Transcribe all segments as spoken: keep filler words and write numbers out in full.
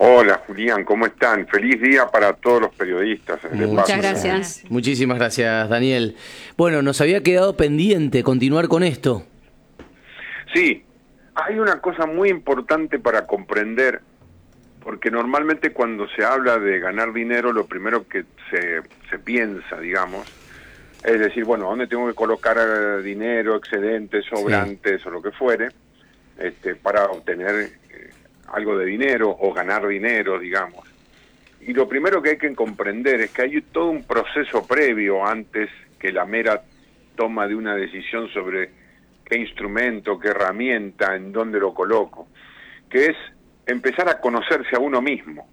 Hola Julián, ¿cómo están? Feliz día para todos los periodistas. Muchas gracias. Muchísimas gracias, Daniel. Bueno, nos había quedado pendiente continuar con esto. Sí, hay una cosa muy importante para comprender, porque normalmente cuando se habla de ganar dinero, lo primero que se, se piensa, digamos, es decir, bueno, ¿dónde tengo que colocar dinero, excedentes, sobrantes sí. o lo que fuere, este, para obtener eh, algo de dinero o ganar dinero, digamos? Y lo primero que hay que comprender es que hay todo un proceso previo antes que la mera toma de una decisión sobre qué instrumento, qué herramienta, en dónde lo coloco, que es empezar a conocerse a uno mismo.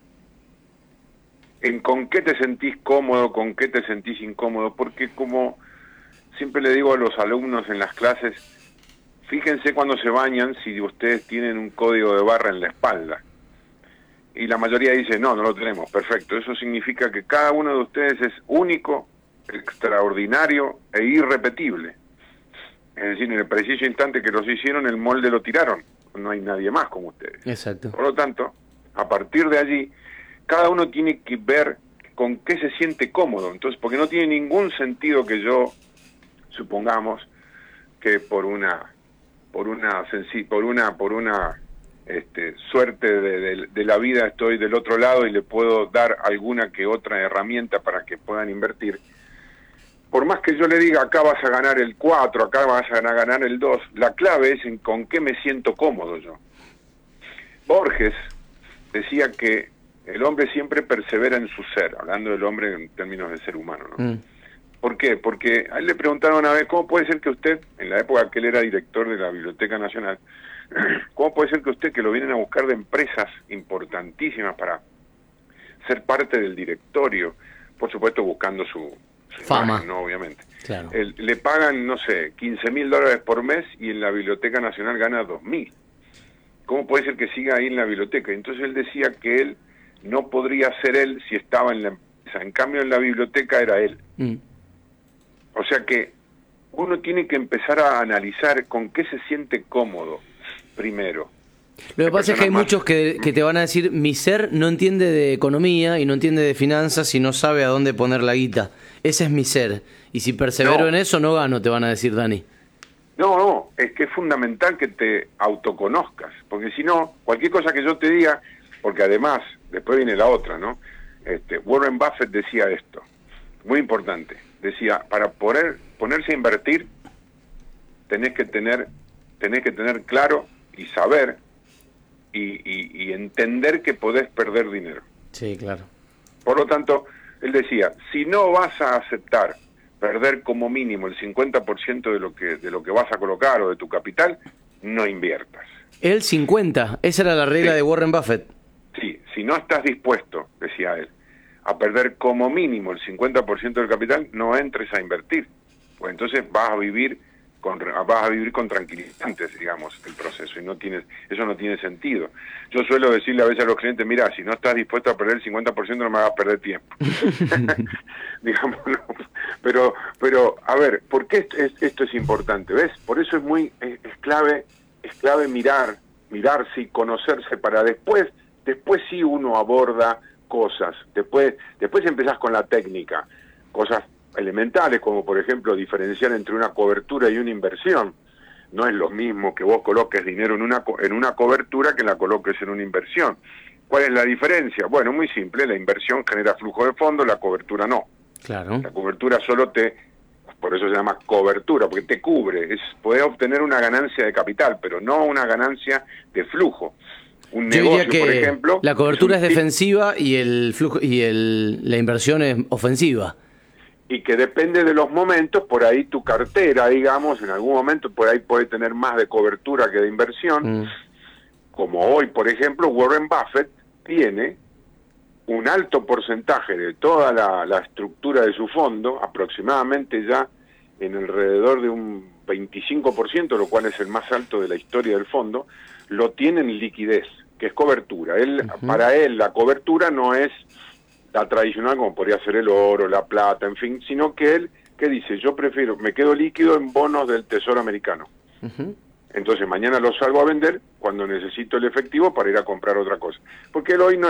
En con qué te sentís cómodo, con qué te sentís incómodo, porque como siempre le digo a los alumnos en las clases, fíjense cuando se bañan si ustedes tienen un código de barra en la espalda. Y la mayoría dice, no, no lo tenemos, perfecto. Eso significa que cada uno de ustedes es único, extraordinario e irrepetible. Es decir, en el preciso instante que los hicieron, el molde lo tiraron. No hay nadie más como ustedes. Exacto. Por lo tanto, a partir de allí, cada uno tiene que ver con qué se siente cómodo. Entonces, porque no tiene ningún sentido que yo, supongamos, que por una, por una, por una, por una este, suerte de, de, de la vida estoy del otro lado y le puedo dar alguna que otra herramienta para que puedan invertir. Por más que yo le diga, acá vas a ganar el cuatro, acá vas a ganar el dos, la clave es en con qué me siento cómodo yo. Borges decía que el hombre siempre persevera en su ser, hablando del hombre en términos de ser humano, ¿no? Mm. ¿Por qué? Porque a él le preguntaron una vez, ¿cómo puede ser que usted, en la época que él era director de la Biblioteca Nacional, ¿cómo puede ser que usted, que lo vienen a buscar de empresas importantísimas para ser parte del directorio, por supuesto buscando su... fama, imagen, no, obviamente. Claro. El, le pagan, no sé, quince mil dólares por mes y en la Biblioteca Nacional gana dos mil. ¿Cómo puede ser que siga ahí en la biblioteca? Entonces él decía que él no podría ser él si estaba en la empresa. En cambio, en la biblioteca era él. Mm. O sea que uno tiene que empezar a analizar con qué se siente cómodo primero. Lo que pasa es que hay más... muchos que, que te van a decir, mi ser no entiende de economía y no entiende de finanzas y no sabe a dónde poner la guita. Ese es mi ser. Y si persevero no. en eso, no gano, te van a decir, Dani. No, no, es que es fundamental que te autoconozcas, porque si no, cualquier cosa que yo te diga, porque además, después viene la otra, ¿no? Este, Warren Buffett decía esto, muy importante, decía, para poder ponerse a invertir, tenés que tener, tenés que tener claro y saber y, y, y entender que podés perder dinero. Sí, claro. Por lo tanto, él decía, si no vas a aceptar perder como mínimo el cincuenta por ciento de lo que de lo que vas a colocar o de tu capital, no inviertas. El cincuenta, esa era la regla sí. de Warren Buffett. Sí, si no estás dispuesto, decía él, a perder como mínimo el cincuenta por ciento del capital, no entres a invertir. Pues entonces vas a vivir con vas a vivir con tranquilizantes, digamos, el proceso, y no tienes, eso no tiene sentido. Yo suelo decirle a veces a los clientes, mira, si no estás dispuesto a perder el cincuenta por ciento no me hagas perder tiempo. digamos, no. pero, pero, a ver, ¿por qué esto es, esto es importante? ¿Ves? Por eso es muy, es, es clave, es clave mirar, mirarse y conocerse para después, después sí uno aborda cosas, después, después empezás con la técnica, cosas elementales, como por ejemplo diferenciar entre una cobertura y una inversión. No es lo mismo que vos coloques dinero en una en una cobertura que la coloques en una inversión. ¿Cuál es la diferencia? Bueno, muy simple, la inversión genera flujo de fondo, la cobertura no. Claro. La cobertura solo te, por eso se llama cobertura, porque te cubre, es poder obtener una ganancia de capital, pero no una ganancia de flujo. Un Yo negocio, diría que por ejemplo, la cobertura es, es defensiva y el flujo y el la inversión es ofensiva. Y que depende de los momentos, por ahí tu cartera, digamos, en algún momento por ahí puede tener más de cobertura que de inversión, mm. como hoy, por ejemplo, Warren Buffett tiene un alto porcentaje de toda la, la estructura de su fondo, aproximadamente ya en alrededor de un veinticinco por ciento, lo cual es el más alto de la historia del fondo, lo tiene en liquidez, que es cobertura. Él, uh-huh. Para él la cobertura no es la tradicional como podría ser el oro, la plata, en fin, sino que él, ¿qué dice? Yo prefiero, me quedo líquido en bonos del Tesoro americano. Uh-huh. Entonces mañana lo salgo a vender cuando necesito el efectivo para ir a comprar otra cosa. Porque él hoy no